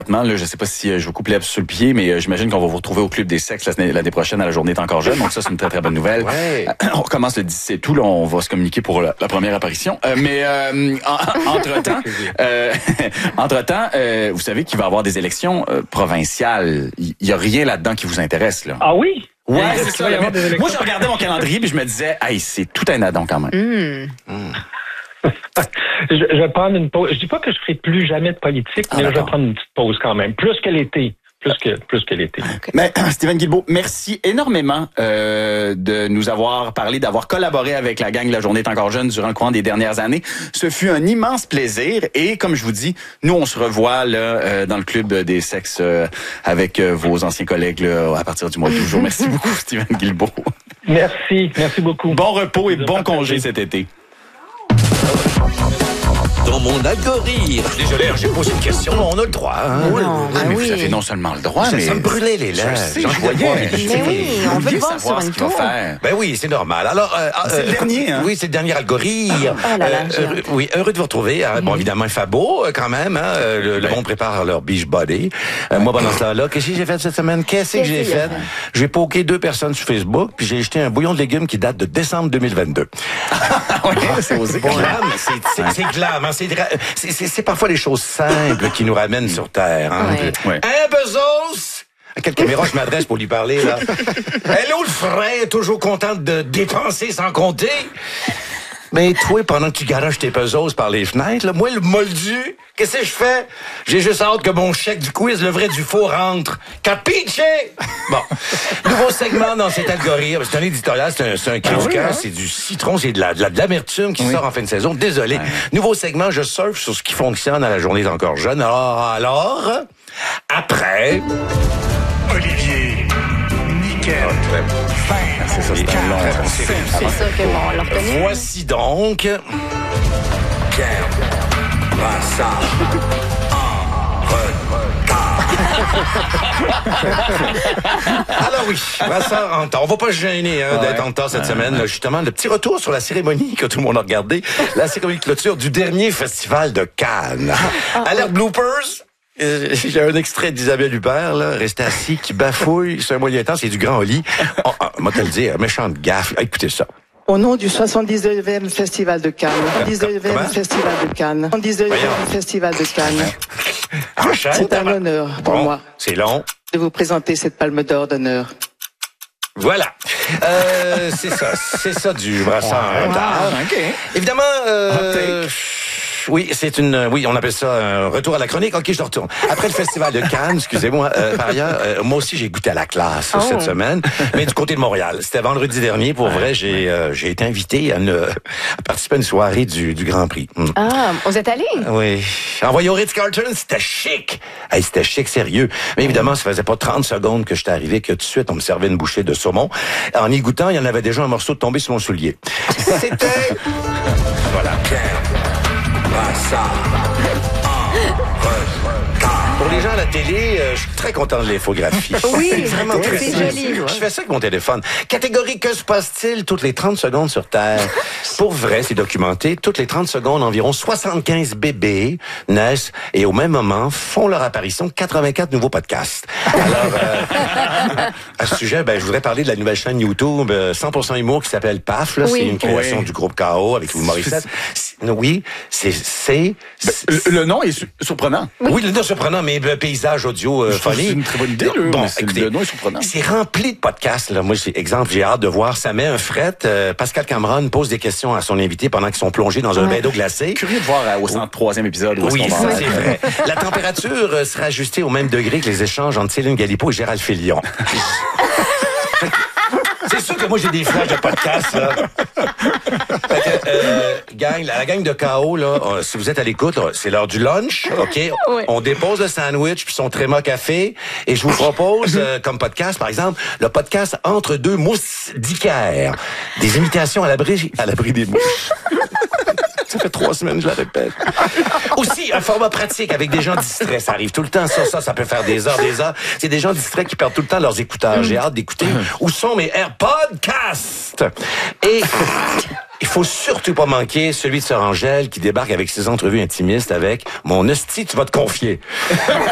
Là, je sais pas si je vous coupe l'herbe sur le pied, mais j'imagine qu'on va vous retrouver au Club des Sexes l'année prochaine à La Journée est encore jeune. Donc ça, c'est une très, très bonne nouvelle. Ouais. On recommence le 17 août. Là, on va se communiquer pour la première apparition. Mais entre-temps, vous savez qu'il va y avoir des élections provinciales. Il y a rien là-dedans qui vous intéresse, là. Ah oui? Ouais, c'est ça. Moi, je regardais mon calendrier puis je me disais, hey, c'est tout un addon quand même. Je vais prendre une pause. Je dis pas que je ferai plus jamais de politique, mais je vais prendre une petite pause quand même. Plus que l'été. Plus que l'été. Okay. Mais Stephen Guilbeault, merci énormément de nous avoir parlé, d'avoir collaboré avec la gang de La Journée est encore jeune durant le courant des dernières années. Ce fut un immense plaisir et comme je vous dis, nous on se revoit là dans le Club des Sexes avec vos anciens collègues là, à partir du mois d'août. Merci beaucoup Stephen Guilbeault. Merci beaucoup. Bon repos et bon congé cet été. Dans mon algorithme. Désolé, j'ai posé une question, on a le droit. Hein? Mais vous avez non seulement le droit, mais... Ça me brûlait les lèvres. Je voyais. Mais oui, on veut le voir sur une tour. Ben oui, c'est normal. Alors, c'est le dernier, hein? Oui, c'est le dernier algorithme. Oh là là, oui, heureux de vous retrouver. Bon, évidemment, Fabo, quand même. Hein, le bon prépare leur beach body. Moi, pendant ce temps-là, qu'est-ce que j'ai fait cette semaine? Qu'est-ce que j'ai fait? J'ai poké 2 personnes sur Facebook, puis j'ai jeté un bouillon de légumes qui date de décembre 2022. Oui, c'est osé. Bon, c'est glam, hein, c'est parfois les choses simples qui nous ramènent sur Terre. Hein. Ouais. Hein, Bezos? À quelle caméra je m'adresse pour lui parler, là? Hello, le frère, toujours content de dépenser sans compter? Mais toi, pendant que tu garages tes puzzles par les fenêtres, là, moi, le moldu, qu'est-ce que je fais? J'ai juste hâte que mon chèque du quiz, le vrai du faux, rentre. Capiche? Bon. Nouveau segment dans cet algorithme. C'est un éditorial, c'est un cri du cœur, c'est du citron, c'est de l'amertume qui sort en fin de saison. Désolé. Ouais. Nouveau segment, je surfe sur ce qui fonctionne à La Journée est encore jeune. Alors, après... Olivier, nickel. C'est ça, c'est un long. C'est ça que bon, l'a reconnu. Voici donc... Pierre Brassard en retard. Alors oui, Brassard en retard. On va pas se gêner d'être en retard cette semaine. Là, justement, le petit retour sur la cérémonie que tout le monde a regardé. La cérémonie de clôture du dernier festival de Cannes. Alerte bloopers. J'ai un extrait d'Isabelle Huppert, là, resté assis, qui bafouille sur un moyen temps, c'est du grand lit. Moi, te le dire, méchante gaffe. Écoutez ça. Au nom du 79e Festival de Cannes, 19e Festival de Cannes, 19e Festival de Cannes, c'est un honneur pour moi c'est long. de vous présenter cette palme d'or d'honneur. Voilà. C'est ça du Brassard en retard. Okay. Évidemment, oui, oui, on appelle ça un retour à la chronique. OK, je retourne. Après le festival de Cannes, excusez-moi, par ailleurs, moi aussi, j'ai goûté à la classe cette semaine, mais du côté de Montréal. C'était vendredi dernier. Pour vrai, j'ai été invité à participer à une soirée du Grand Prix. Ah, vous êtes allé? Oui. Envoyé au Ritz-Carlton, c'était chic. Hey, c'était chic, sérieux. Mais évidemment, ça faisait pas 30 secondes que j'étais arrivé que tout de suite, on me servait une bouchée de saumon. En y goûtant, il y en avait déjà un morceau de tombé sur mon soulier. C'était... Voilà. Pour les gens à la télé, je suis très content de l'infographie. Oui, c'est vraiment très c'est joli. Je fais ça avec mon téléphone. Catégorie que se passe-t-il toutes les 30 secondes sur Terre? Pour vrai, c'est documenté. Toutes les 30 secondes, environ 75 bébés naissent et au même moment font leur apparition 84 nouveaux podcasts. Alors, à ce sujet, je voudrais parler de la nouvelle chaîne YouTube 100% Humour qui s'appelle PAF. Là, c'est une création du groupe KO avec Louis Morissette. Oui, le nom est surprenant. Oui, le nom est surprenant, mais le paysage audio funny. C'est une très bonne idée, là. Bon, écoutez, le nom est surprenant. C'est rempli de podcasts, là. Moi, exemple, j'ai hâte de voir. Ça met un fret. Pascal Cameron pose des questions à son invité pendant qu'ils sont plongés dans un bain d'eau glacée. Curieux de voir au 103e épisode où oui, est-ce qu'on va. C'est vrai. La température sera ajustée au même degré que les échanges entre Céline Galipo et Gérald Félion. C'est sûr que moi, j'ai des flashs de podcast, là. La gang de KO, là, si vous êtes à l'écoute, c'est l'heure du lunch, OK? Oui. On dépose le sandwich puis son tréma café et je vous propose, comme podcast, par exemple, le podcast Entre deux moustiquaires. Des imitations à l'abri des mouches. Ça fait 3 semaines, je la répète. Aussi, un format pratique avec des gens distraits. Ça arrive tout le temps. Ça peut faire des heures. C'est des gens distraits qui perdent tout le temps leurs écouteurs. J'ai hâte d'écouter. Où sont mes AirPodcasts? Et il faut surtout pas manquer celui de Sœur Angèle qui débarque avec ses entrevues intimistes avec « Mon hostie, tu vas te confier ».